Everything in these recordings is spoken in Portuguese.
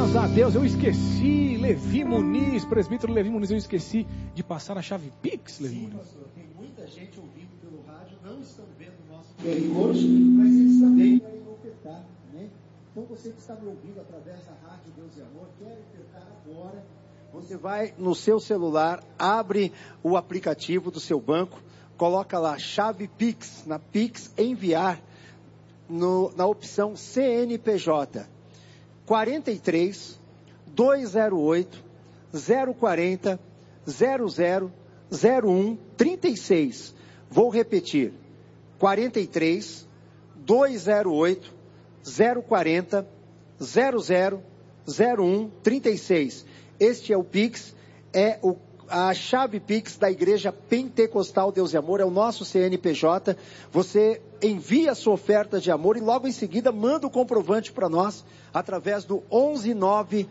Graças a Deus, eu esqueci, Levi Muniz, presbítero Levi Muniz, eu esqueci de passar a chave Pix, Levi Muniz. Pastor, tem muita gente ouvindo pelo rádio, não estão vendo o nosso QR Code, mas eles também querem ofertar, né? Então você que está me ouvindo através da rádio Deus e Amor, quer ofertar agora, você vai no seu celular, abre o aplicativo do seu banco, coloca lá chave Pix, na Pix enviar, na opção CNPJ 43 208 040 0001 36. Vou repetir: 43 208 040 0001 36. Este é o Pix, a chave Pix da Igreja Pentecostal Deus e Amor, é o nosso CNPJ. Você envia a sua oferta de amor e logo em seguida manda o comprovante para nós através do 119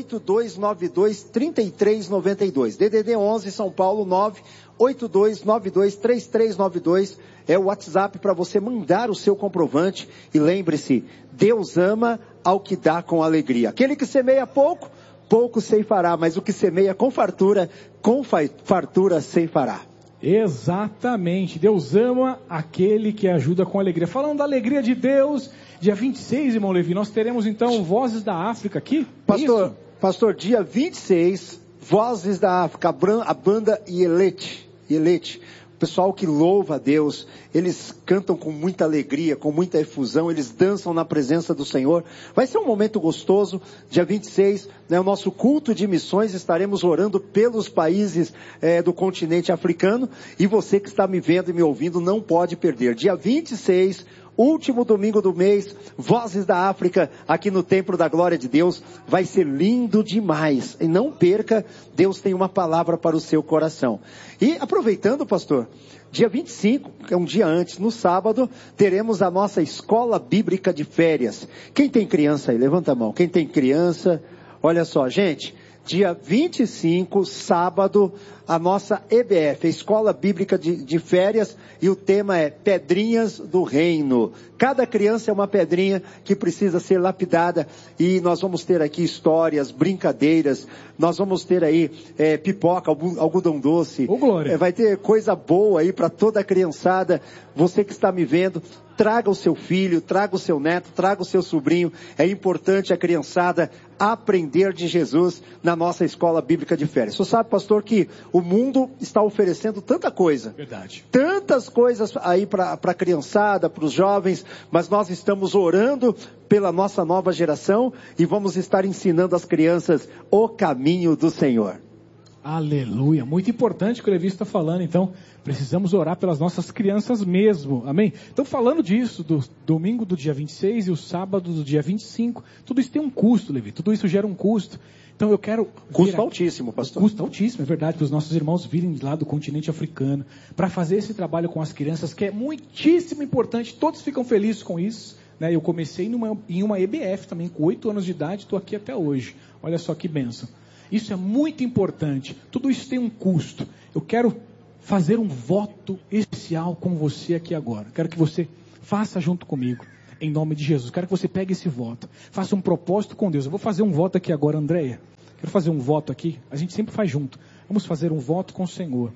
8292 3392. DDD 11 São Paulo 9 8292 3392 é o WhatsApp para você mandar o seu comprovante. E lembre-se, Deus ama ao que dá com alegria. Aquele que semeia pouco, pouco ceifará, mas o que semeia com fartura ceifará. Exatamente, Deus ama aquele que ajuda com alegria. Falando da alegria de Deus, dia 26, irmão Levi, nós teremos então Vozes da África aqui? Pastor, dia 26, Vozes da África, a banda Yelete, o pessoal que louva a Deus, eles cantam com muita alegria, com muita efusão, eles dançam na presença do Senhor. Vai ser um momento gostoso, dia 26, o nosso culto de missões, estaremos orando pelos países do continente africano, e você que está me vendo e me ouvindo não pode perder. Dia 26, último domingo do mês, Vozes da África, aqui no Templo da Glória de Deus, vai ser lindo demais, e não perca, Deus tem uma palavra para o seu coração. E aproveitando, pastor, dia 25, que é um dia antes, no sábado, teremos a nossa escola bíblica de férias. Quem tem criança aí? Levanta a mão. Quem tem criança? Olha só, gente, dia 25, sábado, a nossa EBF, a Escola Bíblica de Férias, e o tema é Pedrinhas do Reino. Cada criança é uma pedrinha que precisa ser lapidada, e nós vamos ter aqui histórias, brincadeiras, nós vamos ter aí pipoca, algodão doce, vai ter coisa boa aí para toda a criançada. Você que está me vendo, traga o seu filho, traga o seu neto, traga o seu sobrinho. É importante a criançada aprender de Jesus na nossa Escola Bíblica de Férias. Você sabe, pastor, que o mundo está oferecendo tanta coisa. Verdade. Tantas coisas aí para a criançada, para os jovens, mas nós estamos orando pela nossa nova geração e vamos estar ensinando as crianças o caminho do Senhor. Aleluia, muito importante o que o Levi está falando, então precisamos orar pelas nossas crianças mesmo, amém? Então falando disso, do domingo do dia 26 e o sábado do dia 25, tudo isso tem um custo, Levi, tudo isso gera um custo. Então eu quero... Custo altíssimo, pastor. Custo altíssimo, é verdade, para os nossos irmãos virem lá do continente africano, para fazer esse trabalho com as crianças, que é muitíssimo importante, todos ficam felizes com isso, né? Eu comecei em uma EBF também, com 8 anos de idade, estou aqui até hoje, olha só que bênção. Isso é muito importante, tudo isso tem um custo. Eu quero fazer um voto especial com você aqui agora, quero que você faça junto comigo, em nome de Jesus, quero que você pegue esse voto, faça um propósito com Deus. Eu vou fazer um voto aqui agora, Andréia, quero fazer um voto aqui, a gente sempre faz junto, vamos fazer um voto com o Senhor,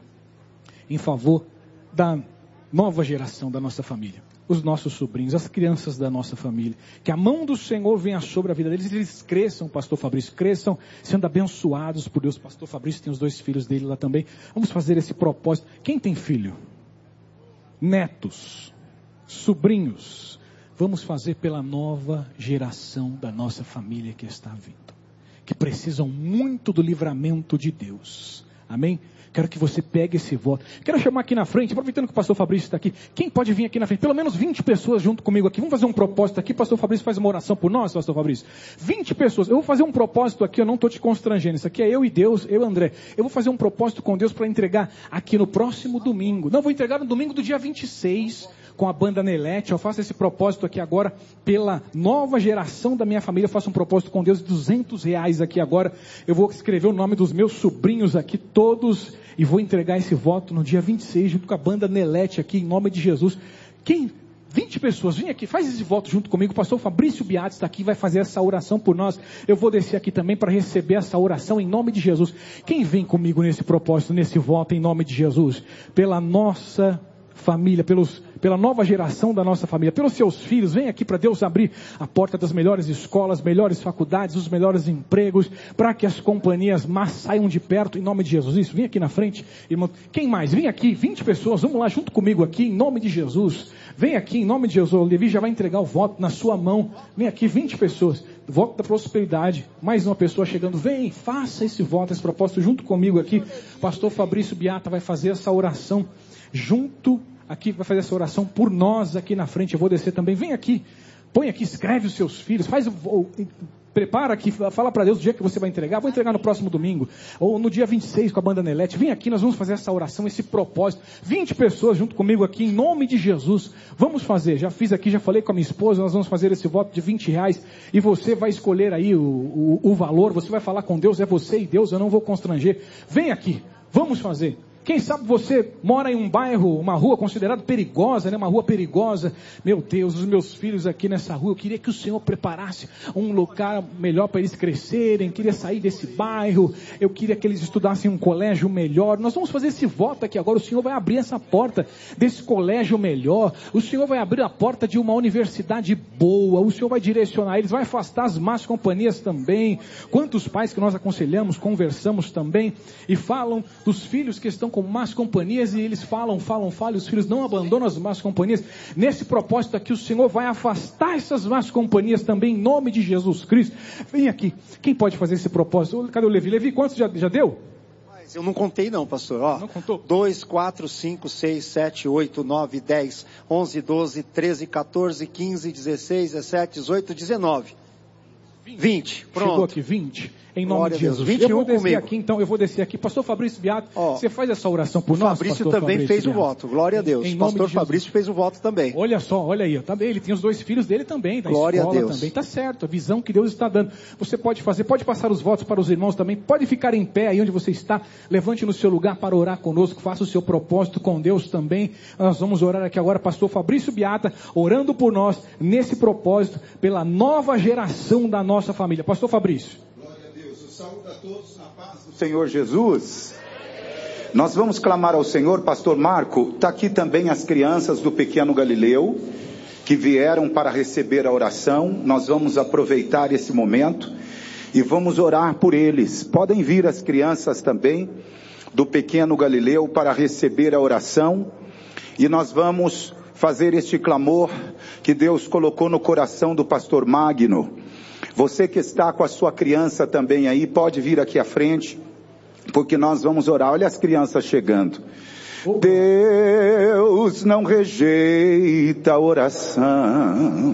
em favor da nova geração da nossa família, os nossos sobrinhos, as crianças da nossa família, que a mão do Senhor venha sobre a vida deles, eles cresçam, pastor Fabrício, cresçam sendo abençoados por Deus. Pastor Fabrício tem os 2 filhos dele lá também, vamos fazer esse propósito. Quem tem filho? Netos, sobrinhos, vamos fazer pela nova geração da nossa família que está vindo, que precisam muito do livramento de Deus, amém? Quero que você pegue esse voto. Quero chamar aqui na frente, aproveitando que o pastor Fabrício está aqui, quem pode vir aqui na frente? Pelo menos 20 pessoas junto comigo aqui. Vamos fazer um propósito aqui. Pastor Fabrício faz uma oração por nós, pastor Fabrício. 20 pessoas. Eu vou fazer um propósito aqui, eu não estou te constrangendo. Isso aqui é eu e Deus, eu e André. Eu vou fazer um propósito com Deus para entregar aqui no próximo domingo. Não, vou entregar no domingo do dia 26, com a banda Nelete. Eu faço esse propósito aqui agora pela nova geração da minha família. Eu faço um propósito com Deus de R$200 aqui agora. Eu vou escrever o nome dos meus sobrinhos aqui todos e vou entregar esse voto no dia 26 junto com a banda Nelete aqui em nome de Jesus. Quem 20 pessoas, vem aqui, faz esse voto junto comigo. O pastor Fabrício Biatti está aqui, vai fazer essa oração por nós. Eu vou descer aqui também para receber essa oração em nome de Jesus. Quem vem comigo nesse propósito, nesse voto em nome de Jesus? Pela nossa família, pela nova geração da nossa família, pelos seus filhos. Vem aqui para Deus abrir a porta das melhores escolas, melhores faculdades, os melhores empregos, para que as companhias más saiam de perto, em nome de Jesus. Isso, vem aqui na frente, irmão. Quem mais? Vem aqui, 20 pessoas, vamos lá junto comigo aqui, em nome de Jesus. Vem aqui, em nome de Jesus. O Levi já vai entregar o voto na sua mão. Vem aqui, 20 pessoas. Voto da prosperidade. Mais uma pessoa chegando. Vem, faça esse voto, esse propósito junto comigo aqui. Pastor Fabrício Biatti vai fazer essa oração junto aqui, vai fazer essa oração por nós aqui na frente. Eu vou descer também. Vem aqui, põe aqui, escreve os seus filhos, prepara aqui, fala para Deus o dia que você vai entregar. Vou entregar no próximo domingo, ou no dia 26 com a banda Nelete. Vem aqui, nós vamos fazer essa oração, esse propósito. 20 pessoas junto comigo aqui, em nome de Jesus. Vamos fazer, já fiz aqui, já falei com a minha esposa, nós vamos fazer esse voto de R$20, e você vai escolher aí o valor, você vai falar com Deus, é você e Deus, eu não vou constranger. Vem aqui, vamos fazer. Quem sabe você mora em um bairro, uma rua considerada perigosa, né? Uma rua perigosa. Meu Deus, os meus filhos aqui nessa rua, eu queria que o Senhor preparasse um lugar melhor para eles crescerem, queria sair desse bairro, eu queria que eles estudassem em um colégio melhor. Nós vamos fazer esse voto aqui agora, o Senhor vai abrir essa porta desse colégio melhor, o Senhor vai abrir a porta de uma universidade boa, o Senhor vai direcionar eles, vai afastar as más companhias também. Quantos pais que nós aconselhamos, conversamos também, e falam dos filhos que estão com más companhias, e eles falam, e os filhos não abandonam as más companhias. Nesse propósito aqui, o Senhor vai afastar essas más companhias também, em nome de Jesus Cristo. Vem aqui, quem pode fazer esse propósito? Cadê o Levi? Levi, quantos já deu? Eu não contei não, pastor. Ó, não contou? 2, 4, 5, 6, 7, 8, 9, 10, 11, 12, 13, 14, 15, 16, 17, 18, 19. 20. Pronto. Chegou aqui, 20. Em nome Glória de Jesus. 21 eu vou descer comigo. aqui, então, eu vou descer aqui. Pastor Fabrício Biatti, você faz essa oração por nós, Fabrício pastor também Fabrício fez Biatti. o voto. Glória a Deus. Pastor Fabrício fez o voto também. Olha só, olha aí. Também, ele tem os 2 filhos dele também, da Glória escola a Deus. também. Tá certo, a visão que Deus está dando. Você pode fazer, pode passar os votos para os irmãos também. Pode ficar em pé aí onde você está. Levante no seu lugar para orar conosco. Faça o seu propósito com Deus também. Nós vamos orar aqui agora, pastor Fabrício Biatti, orando por nós, nesse propósito, pela nova geração da nossa família. Pastor Fabrício. Saúde a todos na paz do Senhor Jesus. Nós vamos clamar ao Senhor. Pastor Marco, está aqui também as crianças do Pequeno Galileu, que vieram para receber a oração. Nós vamos aproveitar esse momento e vamos orar por eles. Podem vir as crianças também do Pequeno Galileu para receber a oração. E nós vamos fazer este clamor que Deus colocou no coração do pastor Magno. Você que está com a sua criança também aí, pode vir aqui à frente, porque nós vamos orar. Olha as crianças chegando. Deus não rejeita a oração.